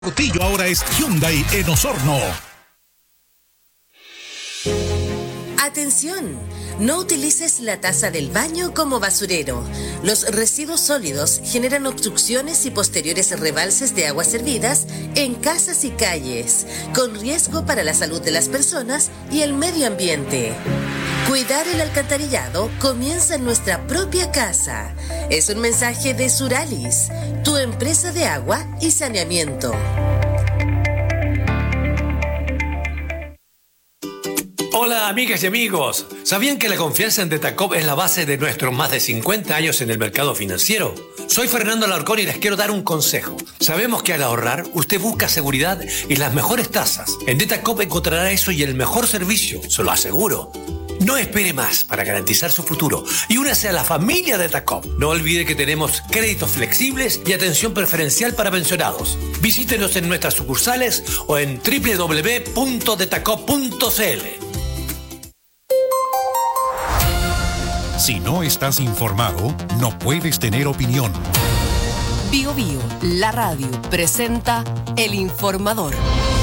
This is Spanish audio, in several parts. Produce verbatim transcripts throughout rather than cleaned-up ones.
Portillo ahora es Hyundai en Osorno. Atención, no utilices la taza del baño como basurero. Los residuos sólidos generan obstrucciones y posteriores rebalses de aguas servidas en casas y calles, con riesgo para la salud de las personas y el medio ambiente. Cuidar el alcantarillado comienza en nuestra propia casa. Es un mensaje de Suralis, tu empresa de agua y saneamiento. Hola amigas y amigos, ¿sabían que la confianza en Detacop es la base de nuestros más de cincuenta años en el mercado financiero? Soy Fernando Alarcón y les quiero dar un consejo. Sabemos que al ahorrar, usted busca seguridad y las mejores tasas. En Detacop encontrará eso y el mejor servicio, se lo aseguro. No espere más para garantizar su futuro y únase a la familia Detacop. No olvide que tenemos créditos flexibles y atención preferencial para pensionados. Visítenos en nuestras sucursales o en doble u doble u doble u punto detacop punto c l. Si no estás informado, no puedes tener opinión. Bio Bio, la radio, presenta El Informador.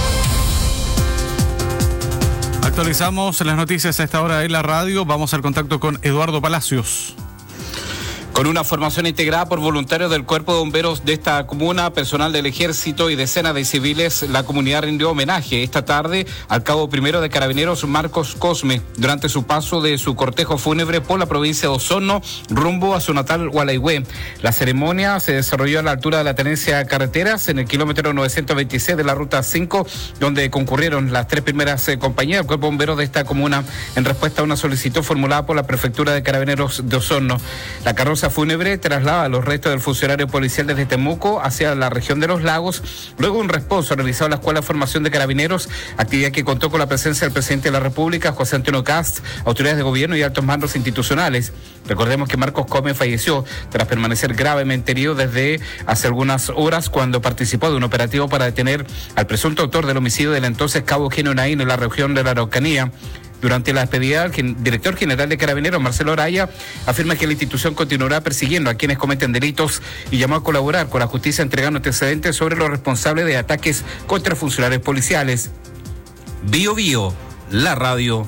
Actualizamos las noticias a esta hora en la radio. Vamos al contacto con Eduardo Palacios. Con una formación integrada por voluntarios del Cuerpo de Bomberos de esta comuna, personal del Ejército y decenas de civiles, la comunidad rindió homenaje esta tarde al cabo primero de Carabineros Marcos Cosme durante su paso de su cortejo fúnebre por la provincia de Osorno rumbo a su natal Gualeguay. La ceremonia se desarrolló a la altura de la tenencia Carreteras en el kilómetro novecientos veintiséis de la ruta cinco, donde concurrieron las tres primeras eh, compañías del Cuerpo de Bomberos de esta comuna en respuesta a una solicitud formulada por la Prefectura de Carabineros de Osorno. La carroza fúnebre traslada los restos del funcionario policial desde Temuco hacia la región de Los Lagos, luego un responso realizado en la Escuela de Formación de Carabineros, actividad que contó con la presencia del presidente de la República, José Antonio Kast, autoridades de gobierno y altos mandos institucionales. Recordemos que Marcos Cosme falleció tras permanecer gravemente herido desde hace algunas horas cuando participó de un operativo para detener al presunto autor del homicidio del entonces cabo Eugenio Naín en la región de la Araucanía. Durante la despedida, el director general de Carabineros, Marcelo Araya, afirma que la institución continuará persiguiendo a quienes cometen delitos y llamó a colaborar con la justicia entregando antecedentes sobre los responsables de ataques contra funcionarios policiales. Bio Bio, la radio.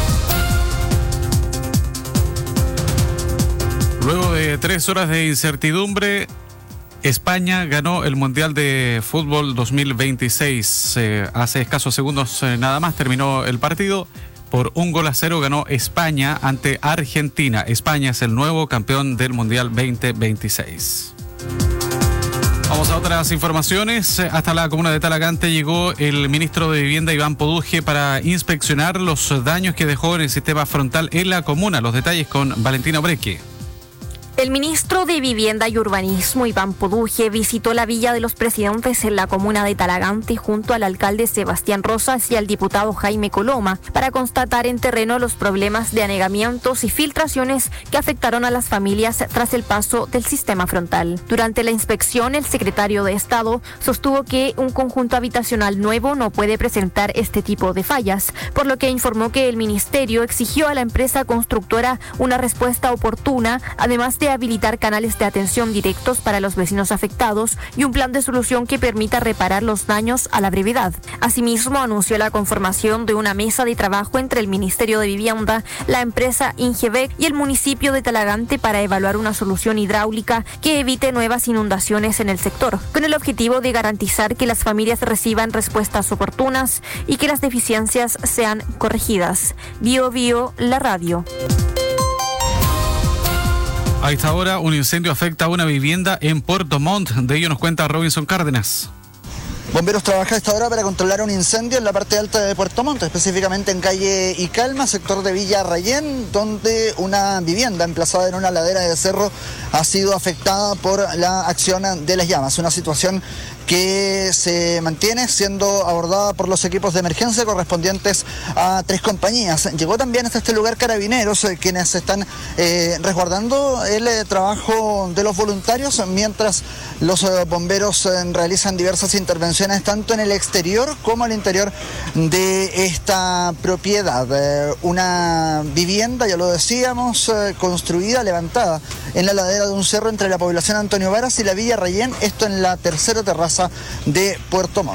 Luego de tres horas de incertidumbre, España ganó el Mundial de Fútbol dos mil veintiséis. Eh, hace escasos segundos eh, nada más terminó el partido. Por un gol a cero ganó España ante Argentina. España es el nuevo campeón del Mundial veinte veintiséis. Vamos a otras informaciones. Hasta la comuna de Talagante llegó el ministro de Vivienda, Iván Poduje, para inspeccionar los daños que dejó en el sistema frontal en la comuna. Los detalles con Valentina Breque. El ministro de Vivienda y Urbanismo, Iván Poduje, visitó la Villa de los Presidentes en la comuna de Talagante junto al alcalde Sebastián Rosas y al diputado Jaime Coloma para constatar en terreno los problemas de anegamientos y filtraciones que afectaron a las familias tras el paso del sistema frontal. Durante la inspección, el secretario de Estado sostuvo que un conjunto habitacional nuevo no puede presentar este tipo de fallas, por lo que informó que el ministerio exigió a la empresa constructora una respuesta oportuna, además de habilitar canales de atención directos para los vecinos afectados y un plan de solución que permita reparar los daños a la brevedad. Asimismo, anunció la conformación de una mesa de trabajo entre el Ministerio de Vivienda, la empresa Ingebec y el municipio de Talagante para evaluar una solución hidráulica que evite nuevas inundaciones en el sector, con el objetivo de garantizar que las familias reciban respuestas oportunas y que las deficiencias sean corregidas. Bio Bio, la radio. A esta hora, un incendio afecta a una vivienda en Puerto Montt. De ello nos cuenta Robinson Cárdenas. Bomberos trabajan a esta hora para controlar un incendio en la parte alta de Puerto Montt, específicamente en calle Y Calma, sector de Villa Rayén, donde una vivienda emplazada en una ladera de cerro ha sido afectada por la acción de las llamas. Una situación que se mantiene siendo abordada por los equipos de emergencia correspondientes a tres compañías. Llegó también hasta este lugar Carabineros, eh, quienes están eh, resguardando el eh, trabajo de los voluntarios, mientras los eh, bomberos eh, realizan diversas intervenciones tanto en el exterior como al interior de esta propiedad. Eh, una vivienda, ya lo decíamos, eh, construida, levantada en la ladera de un cerro entre la población Antonio Varas y la Villa Rayén, esto en la tercera terraza de Puerto Montt.